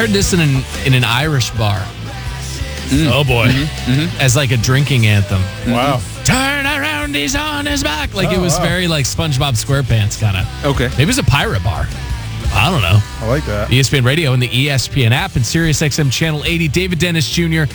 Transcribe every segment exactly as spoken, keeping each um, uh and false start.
heard this in an in an Irish bar. Mm. Oh, boy. Mm-hmm. Mm-hmm. As like a drinking anthem. Wow. Turn around, he's on his back. Like oh, it was wow. very like SpongeBob SquarePants kind of. Okay. Maybe it was a pirate bar. I don't know. I like that. E S P N Radio and the E S P N app and SiriusXM Channel eighty. David Dennis Junior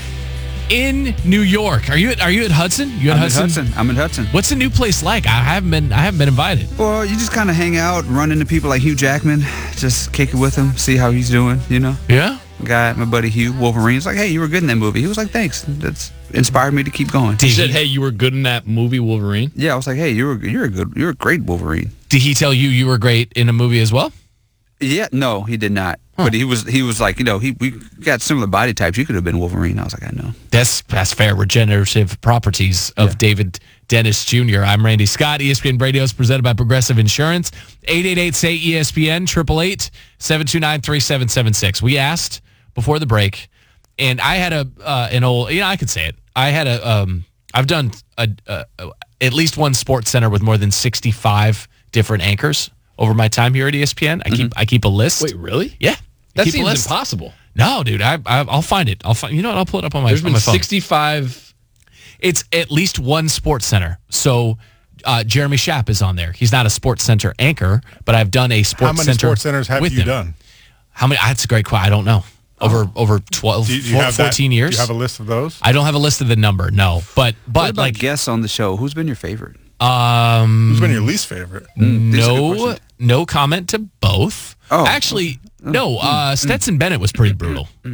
in New York. Are you at, are you at Hudson? You at I'm Hudson? in Hudson. I'm in Hudson. What's the new place like? I haven't been I haven't been invited. Well, you just kind of hang out, run into people like Hugh Jackman, just kick it with him, see how he's doing, you know? Yeah? Guy, my buddy Hugh, Wolverine's like, hey, you were good in that movie. He was like, thanks. That's inspired me to keep going. He said, hey, you were good in that movie, Wolverine? Yeah, I was like, hey, you're a, you're a good, you're a great Wolverine. Did he tell you you were great in a movie as well? Yeah, no, he did not. Huh. But he was he was like, you know, he we got similar body types. You could have been Wolverine. I was like, I know. That's that's fair. Regenerative properties of yeah. David Dennis Junior I'm Randy Scott. E S P N Radio is presented by Progressive Insurance. eight eight eight, S A Y, E S P N, eight eight eight, seven two nine, three seven seven six. We asked before the break, and I had a uh, an old, you know, I could say it. I had a, um, I've done a, a, a, at least one sports center with more than sixty-five different anchors over my time here at E S P N. I keep mm-hmm. I keep a list. Wait, really? Yeah. That keep seems impossible. No, dude. I, I I'll find it. I'll find. You know what? I'll pull it up on my. There's on been my phone. sixty-five. It's at least one sports center. So uh, Jeremy Schaap is on there. He's not a sports center anchor, but I've done a sports How many center. sports centers have with you him. done? How many? That's a great question. I don't know. Over over twelve, do you, do you four, have fourteen that, years. Do you have a list of those? I don't have a list of the number. No, but but what about like guests on the show, who's been your favorite? Um, Who's been your least favorite? Mm, no, no comment to both. Oh, actually, no. Uh, Stetson Bennett was pretty brutal. All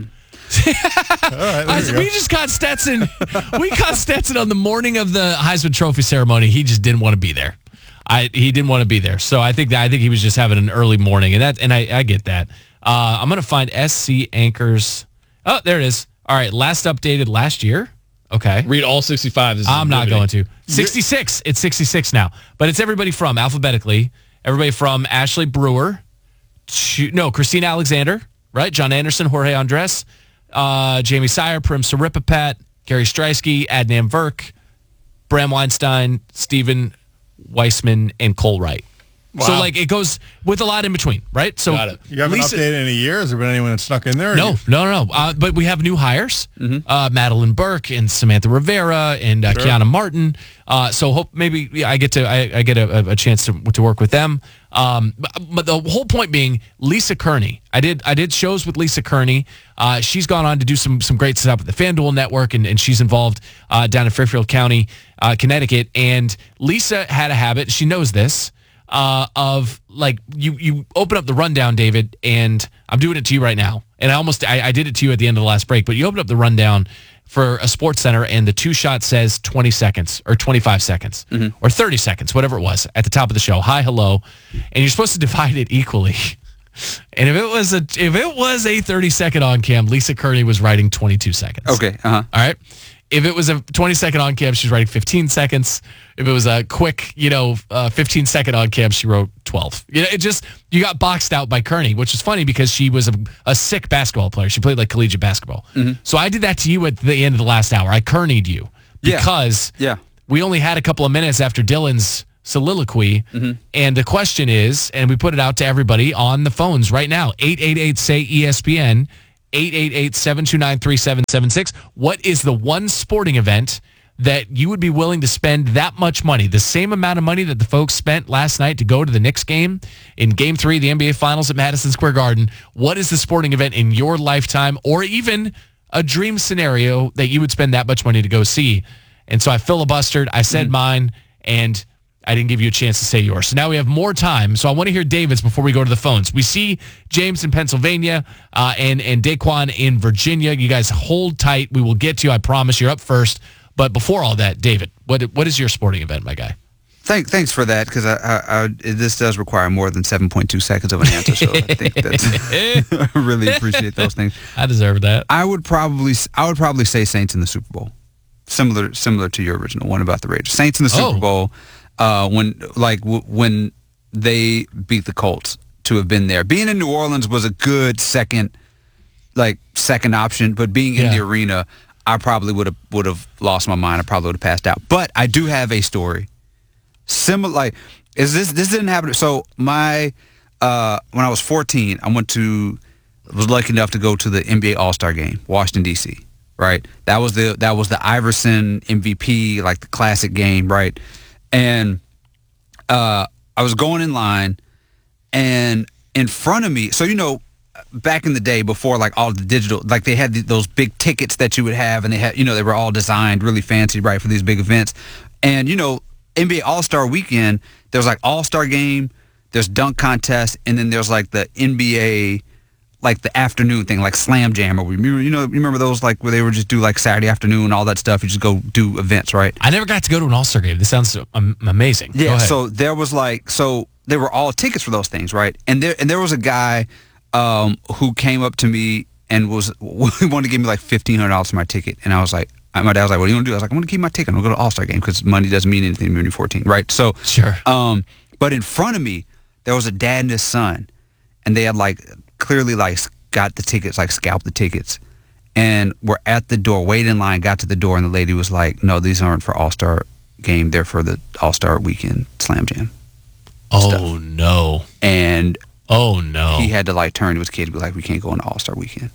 right, I, there you we go. just caught Stetson. We caught Stetson on the morning of the Heisman Trophy ceremony. He just didn't want to be there. I he didn't want to be there. So I think that I think he was just having an early morning, and that and I, I get that. Uh, I'm gonna find S C anchors. Oh, there it is. All right, last updated last year. Okay. Read all sixty-five. This is I'm not riveting. going to. sixty-six. It's sixty-six now. But it's everybody from, alphabetically, everybody from Ashley Brewer to, no, Christina Alexander, right? John Anderson, Jorge Andres, uh, Jamie Sire, Prim Saripapat, Gary Streisky, Adnan Verk, Bram Weinstein, Stephen Weissman, and Cole Wright. Wow. So, like, it goes with a lot in between, right? So Got it. You haven't Lisa, updated in a year? Has there been anyone that snuck in there? No, no, no, no. Uh, but we have new hires. Mm-hmm. Uh, Madeline Burke and Samantha Rivera and uh, Sure. Kiana Martin. Uh, so hope maybe yeah, I get to I, I get a, a chance to to work with them. Um, but, but the whole point being Lisa Kearney. I did I did shows with Lisa Kearney. Uh, she's gone on to do some some great stuff with the FanDuel Network, and, and she's involved uh, down in Fairfield County, uh, Connecticut. And Lisa had a habit. She knows this. Uh, of like you, you open up the rundown, David, and I'm doing it to you right now. And I almost I, I did it to you at the end of the last break. But you open up the rundown for a sports center, and the two shot says twenty seconds or twenty-five seconds mm-hmm. or thirty seconds, whatever it was, at the top of the show. Hi, hello, and you're supposed to divide it equally. And if it was a if it was a thirty second on cam, Lisa Kearney was writing twenty-two seconds. Okay. Uh huh. All right. If it was a twenty second on cam, she's writing fifteen seconds. If it was a quick, you know, uh, fifteen second on cam, she wrote twelve. You know, it just, you got boxed out by Kearney, which is funny because she was a, a sick basketball player. She played like collegiate basketball. Mm-hmm. So I did that to you at the end of the last hour. I Kearney'd you because yeah. Yeah. we only had a couple of minutes after Dylan's soliloquy. Mm-hmm. And the question is, and we put it out to everybody on the phones right now, eight eight eight, S A Y, E S P N, eight eight eight, seven two nine, three seven seven six. What is the one sporting event that you would be willing to spend that much money, the same amount of money that the folks spent last night to go to the Knicks game in game three of the N B A Finals at Madison Square Garden? What is the sporting event in your lifetime, or even a dream scenario that you would spend that much money to go see? And so I filibustered. I said mm-hmm. mine, and I didn't give you a chance to say yours. So now we have more time. So I want to hear David's before we go to the phones. We see James in Pennsylvania uh, and, and Daquan in Virginia. You guys hold tight. We will get to you. I promise. You're up first. But before all that, David, what what is your sporting event, my guy? Thank, thanks for that, because I, I, I, this does require more than seven point two seconds of an answer, so I think that's, I really appreciate those things. I deserve that. I would probably I would probably say Saints in the Super Bowl, similar similar to your original one about the Raiders. Saints in the Super oh. Bowl, uh, when like w- when they beat the Colts, to have been there. Being in New Orleans was a good second, like second option, but being in yeah. the arena, I probably would have would have lost my mind. I probably would have passed out. But I do have a story. Similar, like, is this this didn't happen? So my uh, when I was fourteen, I went to was lucky enough to go to the N B A All-Star game, Washington D C. Right, that was the that was the Iverson M V P, like the classic game, right? And uh, I was going in line, and in front of me, so you know, back in the day before like all the digital, like they had the, those big tickets that you would have, and they had, you know, they were all designed really fancy, right, for these big events. And you know, N B A All-Star Weekend, there's like All-Star Game, there's dunk contest, and then there's like the N B A, like the afternoon thing, like Slam Jam, or you know, you remember those, like where they would just do like Saturday afternoon, all that stuff. You just go do events, right? I never got to go to an All-Star game. This sounds um, amazing. Yeah. So there was like, so there were all tickets for those things, right? And there and there was a guy um, who came up to me and was wanted to give me like fifteen hundred dollars for my ticket, and I was like, my dad was like, "What do you want to do?" I was like, "I'm going to keep my ticket. I'm going to go to All-Star game because money doesn't mean anything to me when you're fourteen, right?" So sure. Um, but in front of me, there was a dad and his son, and they had like clearly like got the tickets, like scalped the tickets, and we're at the door, waiting in line, got to the door, and the lady was like, "No, these aren't for All-Star game. They're for the All-Star Weekend Slam Jam." Oh, stuff. no. And oh, no. he had to like turn to his kid and be like, "We can't go on the All-Star Weekend."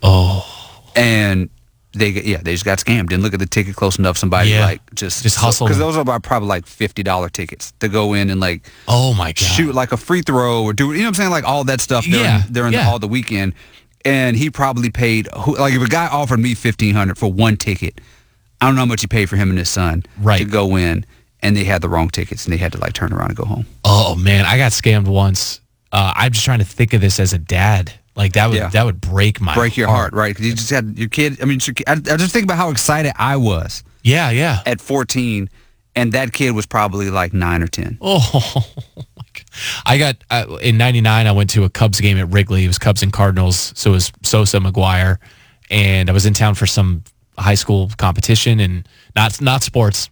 Oh. And they, yeah, they just got scammed. Didn't look at the ticket close enough. Somebody yeah. like just just hustled. Because those are about probably like fifty dollar tickets to go in and like oh my god, shoot like a free throw or do, you know what I'm saying, like all that stuff during, yeah. during yeah. the, all the weekend. And he probably paid, like if a guy offered me fifteen hundred for one ticket, I don't know how much he paid for him and his son right. to go in, and they had the wrong tickets and they had to like turn around and go home. Oh man, I got scammed once. Uh, I'm just trying to think of this as a dad. Like that would Yeah. that would break my break your heart, heart, right? Because you just had your kid. I mean, your, I, I just think about how excited I was. Yeah, yeah. At fourteen, and that kid was probably like nine or ten. Oh, my God. I got uh, in ninety-nine. I went to a Cubs game at Wrigley. It was Cubs and Cardinals, so it was Sosa, McGuire, and I was in town for some high school competition and not not sports.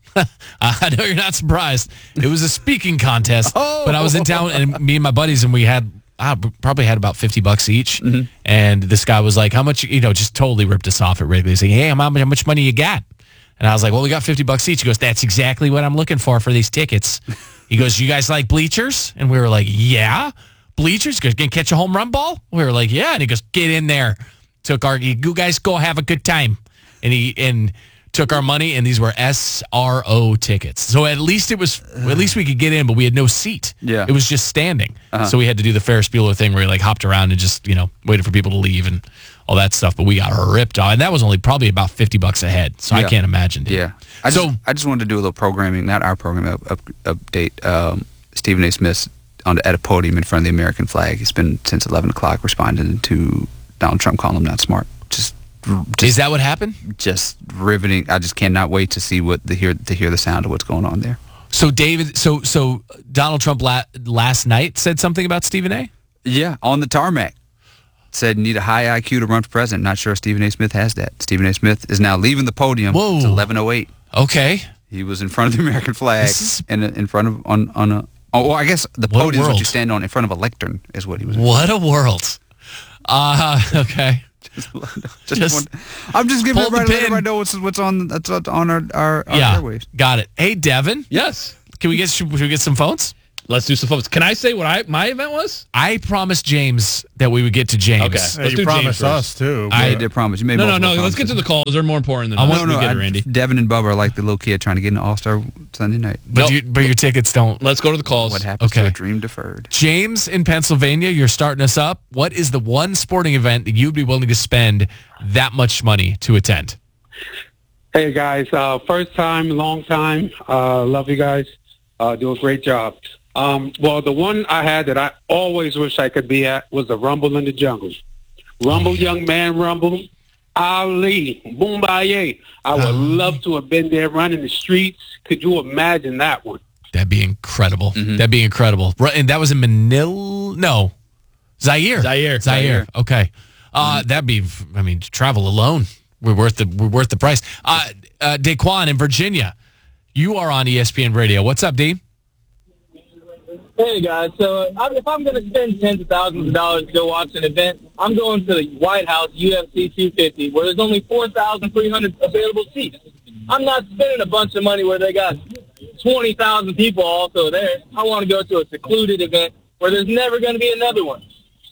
I know you're not surprised. It was a speaking contest, oh. but I was in town, and me and my buddies, and we had. I probably had about fifty bucks each. Mm-hmm. And this guy was like, how much, you know, just totally ripped us off at Wrigley, saying, hey, how much, how much money you got? And I was like, well, we got fifty bucks each. He goes, that's exactly what I'm looking for for these tickets. He goes, you guys like bleachers? And we were like, yeah. Bleachers? He goes, can you catch a home run ball? We were like, yeah. And he goes, get in there. Took our, you guys go have a good time. And he, and took our money, and these were S R O tickets. So at least it was, at least we could get in, but we had no seat. Yeah. It was just standing. Uh-huh. So we had to do the Ferris Bueller thing where you like hopped around and just, you know, waited for people to leave and all that stuff. But we got ripped off. And that was only probably about fifty bucks a head. So Yeah. I can't imagine. Dude. Yeah. I so just, I just wanted to do a little programming, not our program, up, up, update. Um, Stephen A. Smith on the, at a podium in front of the American flag. He's been since eleven o'clock responding to Donald Trump calling him not smart. Just Just, is that what happened? Just riveting. I just cannot wait to see what the hear to hear the sound of what's going on there. So David, so so Donald Trump la- last night said something about Stephen A. Yeah, on the tarmac. Said need a high I Q to run for president. Not sure if Stephen A. Smith has that. Stephen A. Smith is now leaving the podium. Whoa. It's eleven oh eight. Okay. He was in front of the American flag This is- and in front of on on a. Oh, well, I guess the What a podium is what world. you stand on in front of a lectern is what he was. What a world. Uh, okay. Just, Just want- I'm just giving pull the everybody, let pin. everybody know what's what's on that's on our our, our Yeah. airwaves. Got it. Hey, Devin, Yes. can we get should we get some phones? Let's do some phones. Can I say what I my event was? I promised James that we would get to James. Okay. Yeah, Let's you do promised James us too. I I but- did promise. You made No, no, multiple no. Let's get to promises. the calls. They're more important than I us. want- We No, no, get I, it, Randy. Devin and Bubba are like the little kid trying to get an All-Star Sunday night. But, Nope. you, but your tickets don't. Let's go to the calls. What happens Okay. to a dream deferred? James in Pennsylvania, you're starting us up. What is the one sporting event that you'd be willing to spend that much money to attend? Hey guys, uh, first time, long time. Uh, love you guys. Uh, do a great job. Um, well, the one I had that I always wish I could be at was the Rumble in the Jungle. Rumble, young man, Rumble. Ali, Boombaye. I would Um, love to have been there running the streets. Could you imagine that one? That'd be incredible. Mm-hmm. That'd be incredible. Right, and that was in Manila? No. Zaire. Zaire. Zaire. Zaire. Okay. Uh, that'd be, I mean, travel alone. We're worth the we're worth the price. Uh, uh, Daquan in Virginia, you are on E S P N Radio. What's up, D? Hey guys, so uh, if I'm going to spend tens of thousands of dollars to go watch an event, I'm going to the White House U F C two fifty, where there's only four thousand three hundred available seats. I'm not spending a bunch of money where they got twenty thousand people also there. I want to go to a secluded event where there's never going to be another one.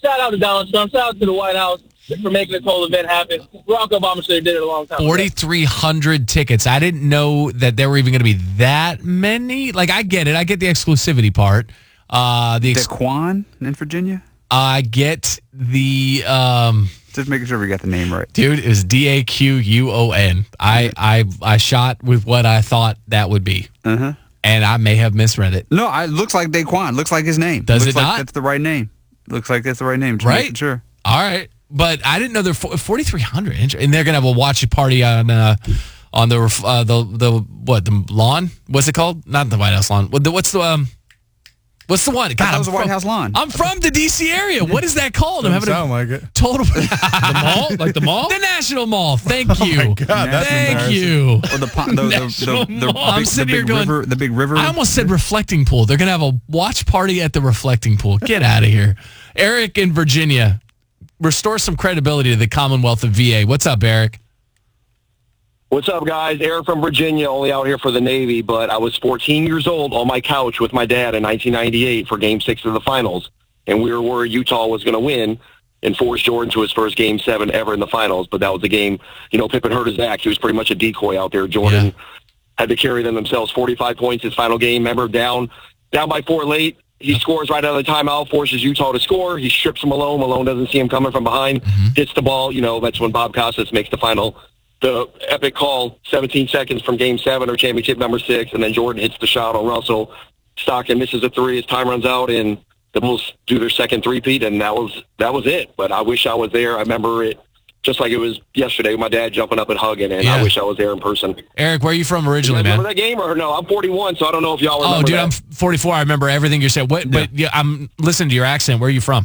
shout out to Donald Trump. Shout out to the White House for making this whole event happen. Barack Obama should have did it a long time ago. forty-three hundred tickets. I didn't know that there were even going to be that many. Like, I get it. I get the exclusivity part. Uh, the ex- Daquan in Virginia? I get the... Um, Just making sure we got the name right. dude, it was D A Q U O N. I, I, I shot with what I thought that would be. Uh-huh. And I may have misread it. No, it looks like Daquan. Looks like his name. Does looks it like not? That's the right name. Looks like that's the right name. Just Right? making Sure. All right. But I didn't know they're forty-three hundred. And they're going to have a watch party on uh, on the, uh, the, the, what, the lawn? What's it called? Not the White House lawn. What the, what's the, um, what's the one? God, that I'm was the White from- House lawn. I'm from the D C area. What is that called? I'm Doesn't having sound a like it. total... The mall? Like the mall? The National Mall. Thank you. Oh my God, that's Thank embarrassing. you. Or the, pond- the, the, the, National the, the, Mall. I'm big, the sitting big here going- river. The big river. I almost said reflecting pool. They're going to have a watch party at the reflecting pool. Get out of here. Eric in Virginia. Restore some credibility to the Commonwealth of V A. What's up, Eric? What's up, guys? Eric from Virginia, only out here for the Navy, but I was fourteen years old on my couch with my dad in nineteen ninety-eight for Game six of the finals, and we were worried Utah was going to win and force Jordan to his first Game seven ever in the finals, but that was the game, you know, Pippen hurt his back. He was pretty much a decoy out there. Jordan Yeah. had to carry them themselves. forty-five points his final game. Remember, down, down by four late. He scores right out of the timeout, forces Utah to score. He strips Malone. Malone doesn't see him coming from behind, hits the ball. You know, that's when Bob Costas makes the final. The epic call, seventeen seconds from Game seven or championship number six, and then Jordan hits the shot on Russell. Stockton misses a three as time runs out, and the Bulls do their second three-peat, and that was that was it. But I wish I was there. I remember it just like it was yesterday, my dad jumping up and hugging, and Yeah. I wish I was there in person. Eric, where are you from You originally, guys man? remember that game or no? I'm forty-one, so I don't know if y'all remember Oh, dude, that. I'm forty-four. I remember everything you said. What? But yeah, I'm listening to your accent. Where are you from?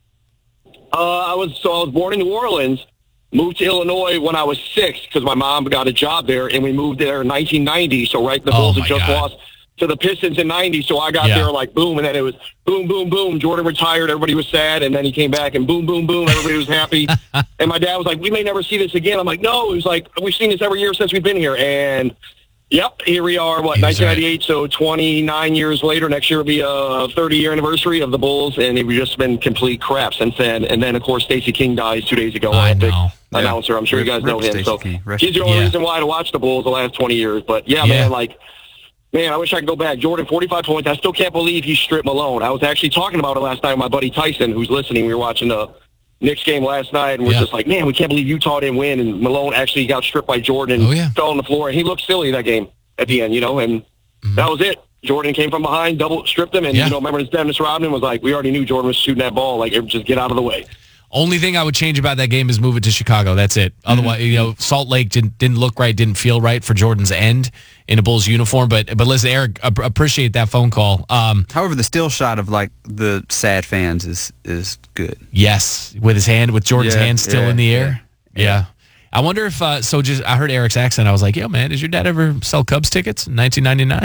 Uh, I was so I was born in New Orleans, moved to Illinois when I was six because my mom got a job there, and we moved there in nineteen ninety. So right, the Oh, Bulls my had just God. lost to the Pistons in ninety. So I got Yeah. there like boom, and then it was boom, boom, boom. Jordan retired, everybody was sad, and then he came back and boom, boom, boom, everybody was happy. And my dad was like, "We may never see this again." I'm like, "No," it was like we've seen this every year since we've been here, and. Yep, here we are, what, He was nineteen ninety-eight, so twenty-nine years later. Next year will be a thirty-year anniversary of the Bulls, and we've just been complete crap since then. And then, of course, Stacey King dies two days ago. I Olympic know. announcer. I'm sure Rip- you guys know rip him. Stacey So King. Rest he's the in only peace. reason why I watched the Bulls the last twenty years. But, yeah, Yeah. man, like, man, I wish I could go back. Jordan, forty-five points. I still can't believe he stripped Malone. I was actually talking about it last night with my buddy Tyson, who's listening. We were watching the Knicks game last night, and we're Yeah. just like, man, we can't believe Utah didn't win. And Malone actually got stripped by Jordan and Oh, yeah. fell on the floor. And he looked silly that game at the end, you know, and that was it. Jordan came from behind, double stripped him, and, Yeah. you know, remember Dennis Rodman was like, we already knew Jordan was shooting that ball. Like, just get out of the way. Only thing I would change about that game is move it to Chicago. That's it. Otherwise, you know, Salt Lake didn't, didn't look right, didn't feel right for Jordan's end in a Bulls uniform. But but listen, Eric, ap- appreciate that phone call. Um, However, the still shot of like the sad fans is is good. yes, with his hand, with Jordan's Yeah, hand still yeah, in the air. yeah. Yeah. I wonder if, uh, so just, I heard Eric's accent. I was like, yo, man, did your dad ever sell Cubs tickets in nineteen ninety-nine?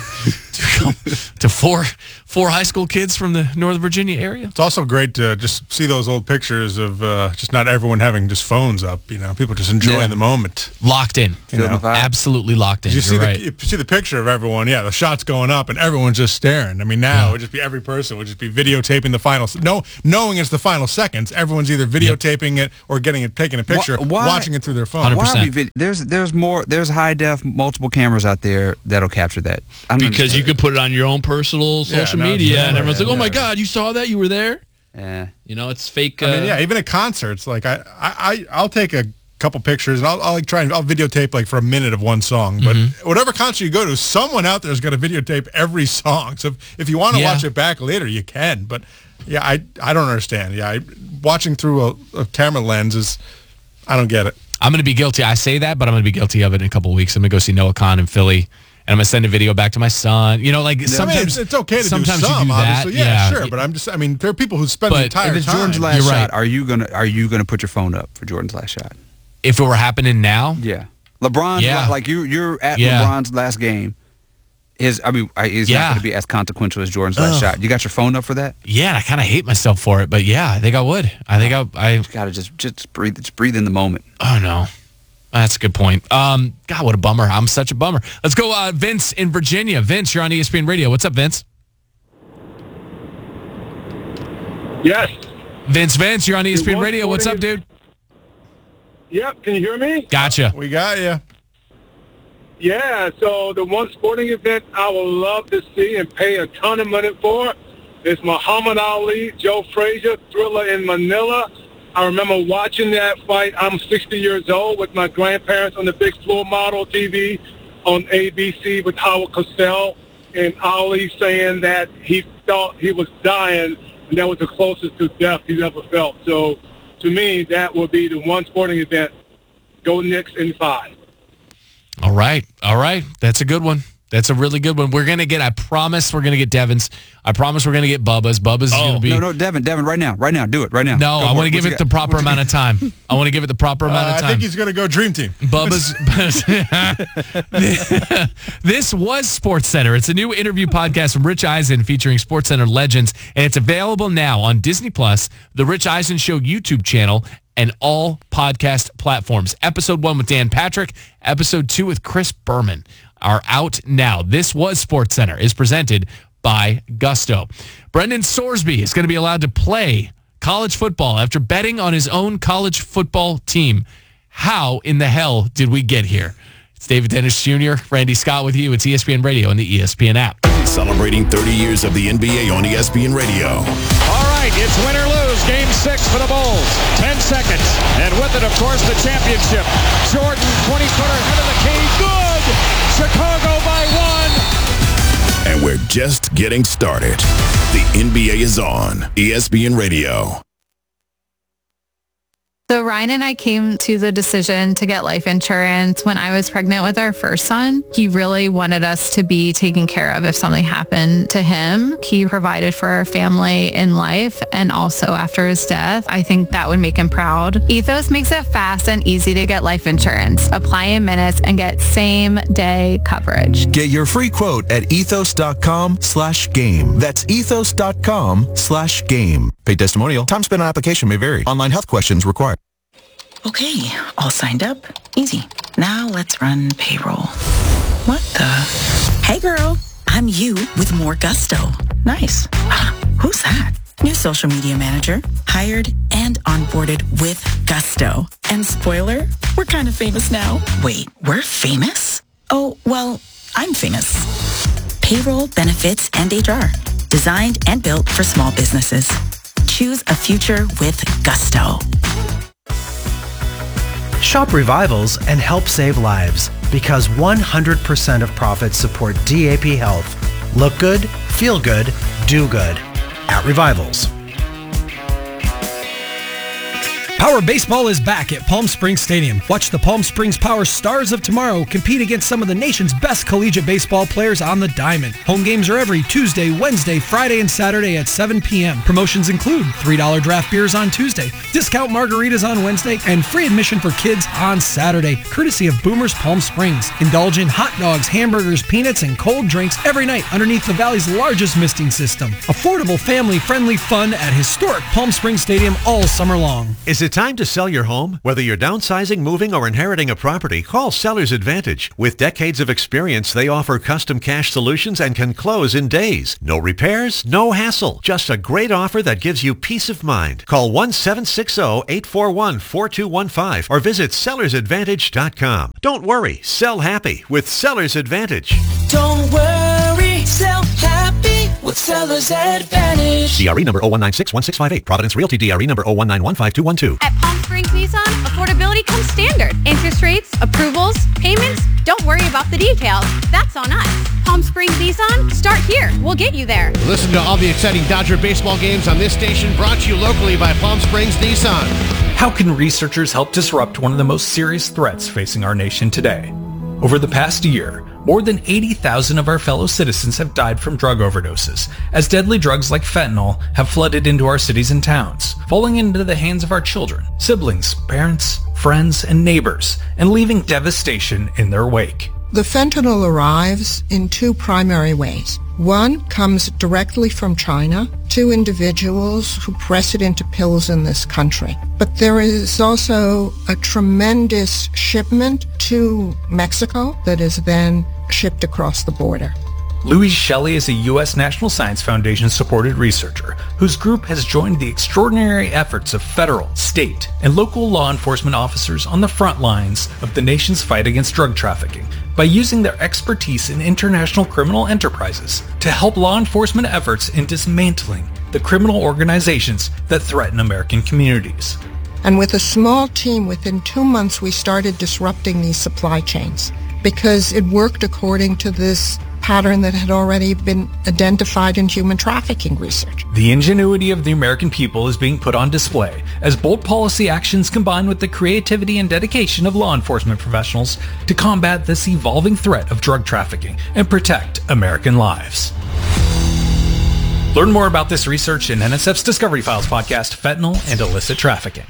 to, come, to four four high school kids from the Northern Virginia area? It's also great to just see those old pictures of uh, just not everyone having just phones up. You know, people just enjoying Yeah. the moment. Locked in. You know, the vibe. Absolutely locked in. you You're see right. the you see the picture of everyone. Yeah, the shots going up and everyone's just staring. I mean, now it would just be every person would just be videotaping the final. No, knowing it's the final seconds, everyone's either videotaping it or getting it, taking a picture, why- watching it through their phone. one hundred Why percent. are we vid- there's there's more there's high def multiple cameras out there that'll capture that. I don't Because you understand. could put it on your own personal Yeah, social no, media, yeah, and everyone's yeah, like, "Oh my yeah. God, you saw that? You were there?" Yeah. You know, it's fake. Uh, I mean, yeah, even at concerts, like I, I, I I'll take a couple pictures and I'll, I'll like try and I'll videotape like for a minute of one song. But Mm-hmm. whatever concert you go to, someone out there is going to videotape every song. So if, if you want to Yeah. watch it back later, you can. But yeah, I, I don't understand. Yeah, I, watching through a, a camera lens is, I don't get it. I'm going to be guilty. I say that, but I'm going to be guilty of it in a couple of weeks. I'm going to go see Noah Khan in Philly, and I'm going to send a video back to my son. You know, like I mean, sometimes it's, it's okay to do sometimes some, you do that. obviously. Yeah, sure. But I'm just, I mean, there are people who spend But the entire If it's time. Jordan's last You're shot, right. are you gonna are you gonna put your phone up for Jordan's last shot? If it were happening now, Yeah. LeBron's Yeah. la- like you you're at Yeah. LeBron's last game. His I mean I- it's Yeah. not going to be as consequential as Jordan's last Ugh. shot. You got your phone up for that? yeah, I kind of hate myself for it. But yeah, I think I would. I think I. I You got to just just breathe just breathe in the moment. oh no, that's a good point. Um, God, what a bummer. I'm such a bummer. Let's go, uh, Vince in Virginia. Vince, you're on E S P N Radio. What's up, Vince? Yes. Vince Vance, you're on E S P N One Radio. What's up, sporting- dude? Yep, can you hear me? Gotcha. We got you. Yeah, so the one sporting event I would love to see and pay a ton of money for is Muhammad Ali, Joe Frazier, Thriller in Manila. I remember watching that fight. I'm sixty years old with my grandparents on the big floor model T V on A B C with Howard Cosell, and Ali saying that he felt he was dying, and that was the closest to death he's ever felt. So to me, that would be the one sporting event. Go Knicks in five. All right. All right. That's a good one. That's a really good one. We're going to get, I promise we're going to get Devin's. I promise we're going to get Bubba's. Bubba's is Oh, going to be. No, no, Devin, Devin, right now, right now, do it, right now. No, Go I for want to give What you it the got? proper amount of time. I want to give it the proper amount Uh, of I time. think he's going to go Dream Team. Bubba's. This was SportsCenter. It's a new interview podcast from Rich Eisen featuring SportsCenter legends, and it's available now on Disney Plus, the Rich Eisen Show YouTube channel, and all podcast platforms. Episode one with Dan Patrick, episode two with Chris Berman are out now. This was SportsCenter is presented by Gusto. Brendan Sorsby is going to be allowed to play college football after betting on his own college football team. How in the hell did we get here? It's David Dennis Junior, Randy Scott with you. It's E S P N Radio and the E S P N app. Celebrating thirty years of the N B A on E S P N Radio. All right, it's win or lose. Game six for the Bulls. Ten seconds. And with it, of course, the championship. Jordan, twenty-footer, head of the key. Good! Chicago by one. And we're just getting started. The N B A is on E S P N Radio. So Ryan and I came to the decision to get life insurance when I was pregnant with our first son. He really wanted us to be taken care of if something happened to him. He provided for our family in life and also after his death. I think that would make him proud. Ethos makes it fast and easy to get life insurance. Apply in minutes and get same day coverage. Get your free quote at ethos.com slash game. That's ethos.com slash game. Paid testimonial. Time spent on application may vary. Online health questions required. Okay, all signed up. Easy. Now let's run payroll. What the? Hey girl, I'm you with more gusto. Nice. Who's that? New social media manager, hired and onboarded with gusto. And spoiler, we're kind of famous now. Wait, we're famous? Oh, well, I'm famous. Payroll, benefits, and H R. Designed and built for small businesses. Choose a future with gusto. Shop Revivals and help save lives because one hundred percent of profits support D A P Health. Look good, feel good, do good. At Revivals. Power Baseball is back at Palm Springs Stadium. Watch the Palm Springs Power Stars of tomorrow compete against some of the nation's best collegiate baseball players on the diamond. Home games are every Tuesday, Wednesday, Friday, and Saturday at seven p.m. Promotions include three dollar draft beers on Tuesday, discount margaritas on Wednesday, and free admission for kids on Saturday, courtesy of Boomers Palm Springs. Indulge in hot dogs, hamburgers, peanuts, and cold drinks every night underneath the Valley's largest misting system. Affordable, family-friendly fun at historic Palm Springs Stadium all summer long. Is it time to sell your home? Whether you're downsizing, moving, or inheriting a property, call Seller's Advantage. With decades of experience, they offer custom cash solutions and can close in days. No repairs, no hassle. Just a great offer that gives you peace of mind. Call one seven six zero, eight four one, four two one five or visit sellers advantage dot com. Don't worry, sell happy with Seller's Advantage. Don't worry, sell happy with Seller's Advantage. D R E number zero one nine six one six five eight. Providence Realty D R E number zero one nine one five two one two. At Palm Springs Nissan, affordability comes standard. Interest rates, approvals, payments, don't worry about the details. That's on us. Palm Springs Nissan, start here. We'll get you there. Listen to all the exciting Dodger baseball games on this station, brought to you locally by Palm Springs Nissan. How can researchers help disrupt one of the most serious threats facing our nation today? Over the past year, more than eighty thousand of our fellow citizens have died from drug overdoses, as deadly drugs like fentanyl have flooded into our cities and towns, falling into the hands of our children, siblings, parents, friends, and neighbors, and leaving devastation in their wake. The fentanyl arrives in two primary ways. One comes directly from China to individuals who press it into pills in this country. But there is also a tremendous shipment to Mexico that is then shipped across the border. Louise Shelley is a U S National Science Foundation-supported researcher whose group has joined the extraordinary efforts of federal, state, and local law enforcement officers on the front lines of the nation's fight against drug trafficking by using their expertise in international criminal enterprises to help law enforcement efforts in dismantling the criminal organizations that threaten American communities. And with a small team, within two months, we started disrupting these supply chains because it worked according to this pattern that had already been identified in human trafficking research. The ingenuity of the American people is being put on display as bold policy actions combine with the creativity and dedication of law enforcement professionals to combat this evolving threat of drug trafficking and protect American lives. Learn more about this research in N S F's Discovery Files podcast, Fentanyl and Illicit Trafficking.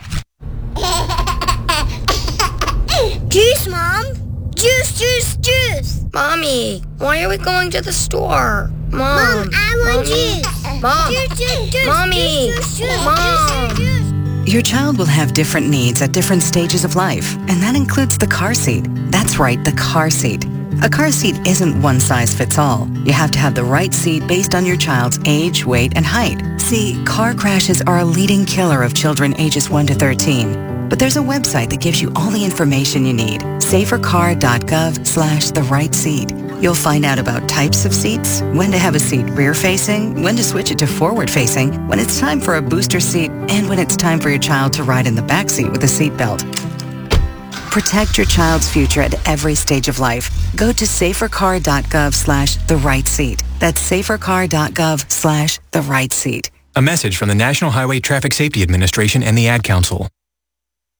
Juice, Mom! Juice, juice, juice! Mommy, why are we going to the store? Mom, Mom I want Mommy. Juice! Mom, juice, juice, juice, Mommy, juice, juice, juice, Mom! Juice, juice. Your child will have different needs at different stages of life, and that includes the car seat. That's right, the car seat. A car seat isn't one size fits all. You have to have the right seat based on your child's age, weight, and height. See, car crashes are a leading killer of children ages one to thirteen. But there's a website that gives you all the information you need. safercar.gov slash the right seat. You'll find out about types of seats, when to have a seat rear-facing, when to switch it to forward-facing, when it's time for a booster seat, and when it's time for your child to ride in the back seat with a seatbelt. Protect your child's future at every stage of life. Go to safercar.gov slash the right seat. That's safercar.gov slash the right seat. A message from the National Highway Traffic Safety Administration and the Ad Council.